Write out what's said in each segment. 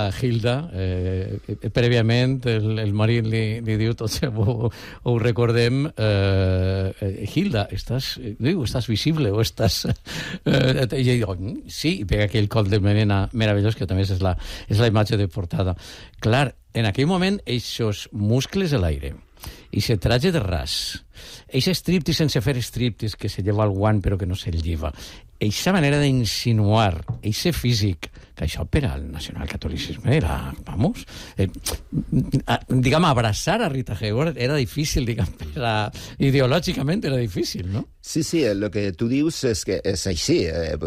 Hilda, prèviament el marit li diu, tots ho recordem, Hilda, estàs visible o estàs... I ell diu, sí, i pega aquell col de melena meravellós, que també és la imatge de portada. Clar, en aquell moment, eixos muscles a l'aire, i se traje de ras, eixe striptease sense fer striptease, que se lleva el guant però que no se'l lleva, eixa manera d'insinuar, eixe físic, que això per al nacionalcatolicisme era, vamos, diguem, abraçar a Rita Hayworth era difícil, diguem, ideològicament era difícil, no? Sí, el que tu dius és que és així,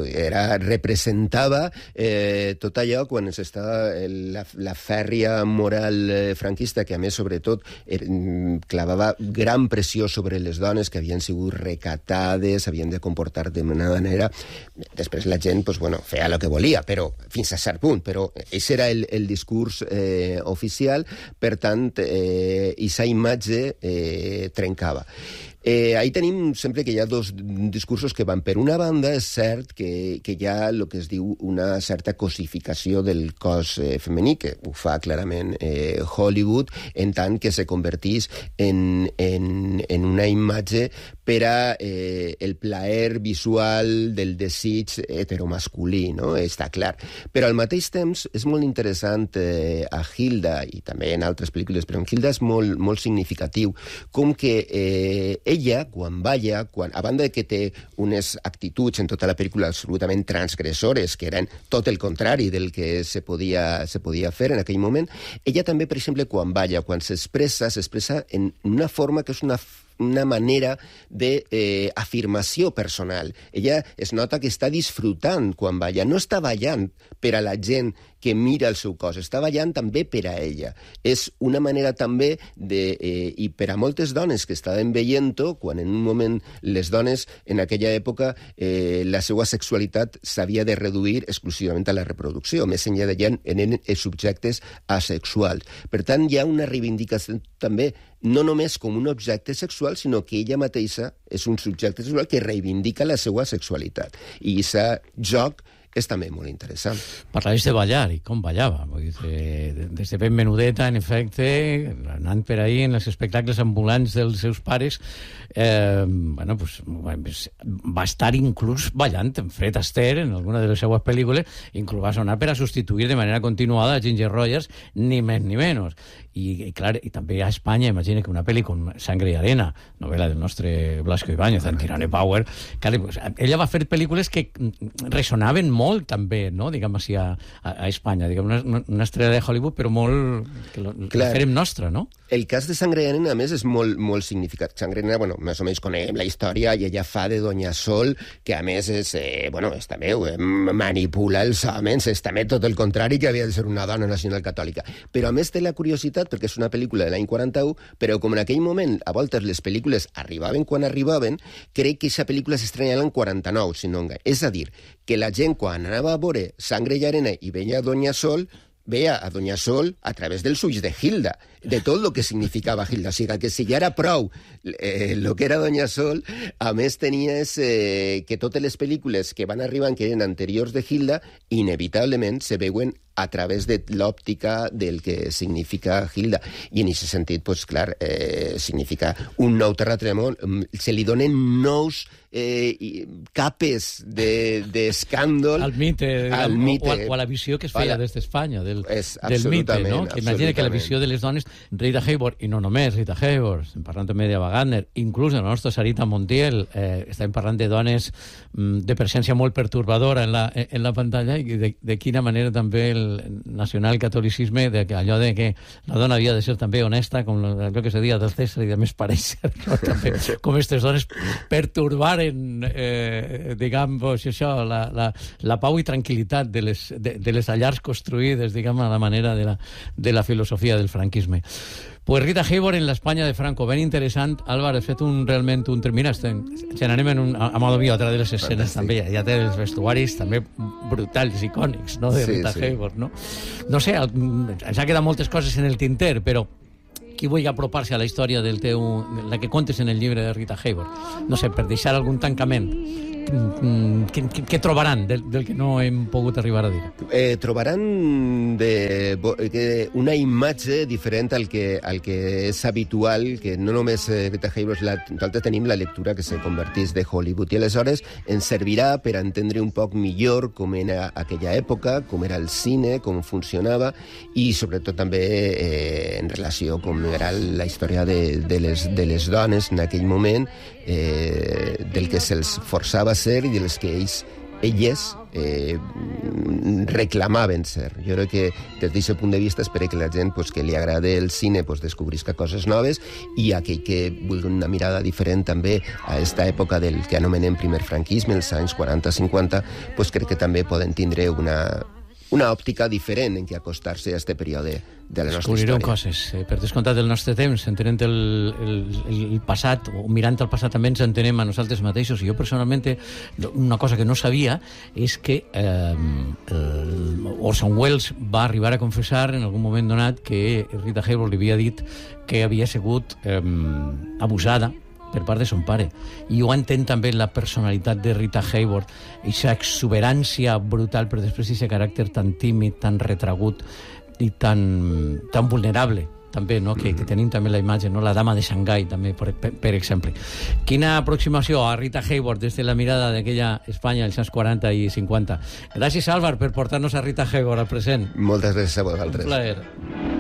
representava tot allò quan s'estava la fèrria moral franquista, que a més, sobretot, clavava gran pressió sobre les dones que havien sigut recatades, havien de comportar de manera... Després la gent, feia el que volia, però fins a cert punt, però aquest era el discurs oficial, per tant, aquesta imatge trencava. Ahí tenim sempre que hi ha dos discursos que van. Per una banda, és cert que hi ha el que es diu una certa cosificació del cos femení, que ho fa clarament Hollywood, en tant que se convertís en una imatge per a el plaer visual del desig heteromasculí, no? Està clar. Però al mateix temps és molt interessant a Hilda, i també en altres pel·lícules, però en Hilda és molt significatiu, com que ella, quan balla, a banda que té unes actituds en tota la pel·lícula absolutament transgressores, que eren tot el contrari del que se podia fer en aquell moment, ella també, per exemple, quan balla, quan s'expressa en una forma que és una manera d'afirmació personal. Ella es nota que està disfrutant quan balla. No està ballant per a la gent que mira el seu cos, està ballant també per a ella. És una manera també i per a moltes dones que estaven veient-ho, quan en un moment les dones en aquella època la seva sexualitat s'havia de reduir exclusivament a la reproducció, més enllà d'allà eren subjectes asexuals. Per tant, hi ha una reivindicació també no només com un objecte sexual, sinó que ella mateixa és un subjecte sexual que reivindica la seva sexualitat. I aquest joc és també molt interessant. Parlaves de ballar i com ballava. Des de ben menudeta, en efecte, anant per ahí en els espectacles ambulants dels seus pares, va estar inclús ballant en Fred Astaire, en alguna de les seues pel·lícules, inclús va sonar per a substituir de manera continuada a Ginger Rogers, ni més ni menys. I clar, i també a Espanya, imagina que una pel·li com Sangre i arena, novel·la del nostre Blasco Ibáñez, en Tyranny Power, ella va fer pel·lícules que resonaven molt també, no? Diguem així, a Espanya, diguem, una estrella de Hollywood, però molt que la farem nostra, no? El cas de Sangre i arena, a més, és molt significat. Sangre i arena, més o menys coneguem la història, i ella fa de Doña Sol, que a més és, també manipula els homes, és també tot el contrari, que havia de ser una dona nacional catòlica. Però a més té la curiositat, perquè és una pel·lícula de l'any 41, però com en aquell moment, a voltes les pel·lícules arribaven quan arribaven, crec que aquesta pel·lícula s'estrenya l'any 49, si no engany. És a dir, que la gent quan anava a veure Sangre i arena i veia Doña Sol, veia a Doña Sol a través dels ulls de Hilda, de tot el que significava Hilda. O sigui, que si ja era prou el que era Doña Sol, a més tenies que totes les pel·lícules que van arribant, que eren anteriors de Hilda, inevitablement se veuen a través de l'òptica del que significa Hilda. I en aquest sentit, clar, significa un nou terratrèmol. Se li donen nous capes d'escàndol al mite, o a la visió que es feia des d'Espanya del mite, no? Que imagina que la visió de les dones, Rita Hayworth, i no només Rita Hayworth, estem parlant també d'Ava Gardner, inclús la nostra Sarita Montiel, estem parlant de dones de presència molt pertorbadora en la pantalla, i de quina manera també el nacionalcatolicisme, allò de que la dona havia de ser també honesta, com allò que se deia del César i de més parèixer, no? També, com aquestes dones pertorbaren, diguem, això, la pau i tranquil·litat de les llars construïdes, diguem, a la manera de la filosofia del franquisme. Pues Rita Hayworth en l'Espanya de Franco, ben interessant. Álvaro, has fet realment un... Mira, se n'anem a modo mío, otra de les escenes també, ja té els vestuaris també brutals, icònics, no?, de Rita Hayworth, no? No sé, ens ha quedat moltes coses en el tinter, però qui vulgui apropar-se a la història la que contes en el llibre de Rita Hayworth, no sé, per deixar algun tancament, què trobaran del que no hem pogut arribar a dir? Trobaran una imatge diferent al que és habitual, que no només Rita Hayworth, nosaltres tenim la lectura que se convertís de Hollywood, i aleshores ens servirà per entendre un poc millor com era aquella època, com era el cine, com funcionava, i sobretot també en relació com era la història de les dones en aquell moment, del que se'ls forçava a ser i dels que elles reclamaven ser. Jo crec que des d'aquest punt de vista espero que la gent que li agrada el cine descobrisca coses noves, i aquell que vulgui una mirada diferent també a aquesta època del que anomenem primer franquisme, els anys 40-50, crec que també poden tindre una òptica diferent en què acostar-se a aquest període de la nostra història. Descobrirem coses. Per descomptat del nostre temps, entenent el passat, o mirant el passat també ens entenem a nosaltres mateixos. I jo personalment, una cosa que no sabia és que Orson Welles va arribar a confessar en algun moment donat que Rita Hayworth li havia dit que havia sigut abusada per part de son pare. I ho entén també la personalitat de Rita Hayworth, aquesta exuberància brutal, però després aquest caràcter tan tímid, tan retragut i tan vulnerable, també, no? que tenim també la imatge, no? La dama de Xangai, també, per exemple. Quina aproximació a Rita Hayworth des de la mirada d'aquella Espanya als anys 40 i 50. Gràcies, Álvar, per portar-nos a Rita Hayworth al present. Moltes gràcies a vosaltres. Un plaer.